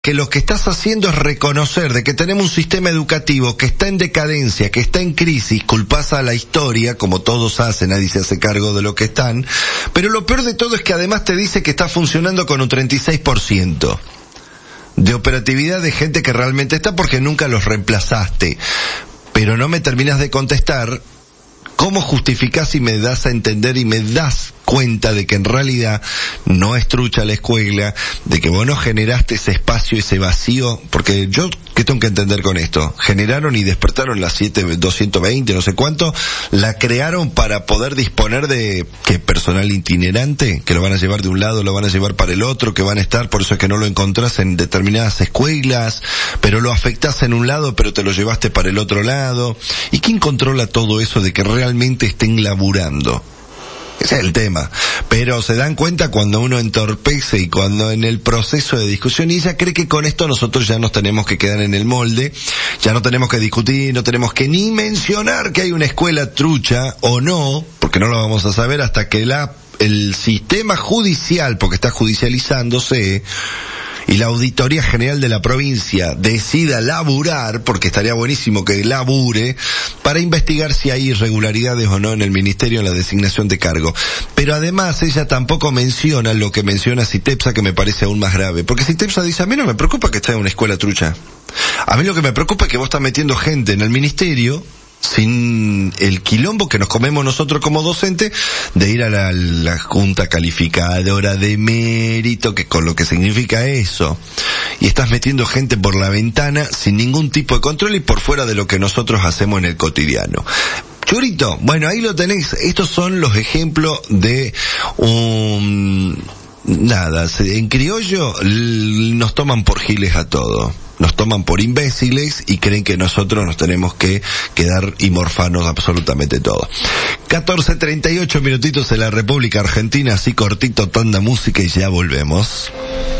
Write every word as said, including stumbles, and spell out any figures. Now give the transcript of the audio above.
que lo que estás haciendo es reconocer de que tenemos un sistema educativo que está en decadencia, que está en crisis, culpás a la historia, como todos hacen, nadie se hace cargo de lo que están, pero lo peor de todo es que además te dice que está funcionando con un treinta y seis por ciento de operatividad de gente que realmente está porque nunca los reemplazaste, pero no me terminas de contestar cómo justificás y me das a entender y me das cuenta de que en realidad no es trucha la escuela, de que vos no generaste ese espacio, ese vacío, porque yo, ¿qué tengo que entender con esto? Generaron y despertaron las siete doscientos veinte, no sé cuánto, la crearon para poder disponer de, ¿qué? Personal itinerante, que lo van a llevar de un lado, lo van a llevar para el otro, que van a estar, por eso es que no lo encontrás en determinadas escuelas, pero lo afectás en un lado, pero te lo llevaste para el otro lado. ¿Y quién controla todo eso de que realmente estén laburando? Ese es el tema. Pero se dan cuenta cuando uno entorpece y cuando en el proceso de discusión, y ella cree que con esto nosotros ya nos tenemos que quedar en el molde, ya no tenemos que discutir, no tenemos que ni mencionar que hay una escuela trucha o no, porque no lo vamos a saber hasta que la el sistema judicial, porque está judicializándose, y la Auditoría General de la provincia decida laburar, porque estaría buenísimo que labure, para investigar si hay irregularidades o no en el ministerio en la designación de cargo. Pero además ella tampoco menciona lo que menciona Citepsa, que me parece aún más grave, porque Citepsa dice, a mí no me preocupa que esté en una escuela trucha. A mí lo que me preocupa es que vos estás metiendo gente en el ministerio sin el quilombo que nos comemos nosotros como docentes de ir a la, la junta calificadora de mérito, que con lo que significa eso, y estás metiendo gente por la ventana sin ningún tipo de control y por fuera de lo que nosotros hacemos en el cotidiano. Churito, bueno, ahí lo tenés. Estos son los ejemplos de un... nada, en criollo nos toman por giles a todo. Nos toman por imbéciles y creen que nosotros nos tenemos que quedar y morfarnos absolutamente todo. catorce treinta y ocho minutitos en la República Argentina, así cortito, tanda música y ya volvemos.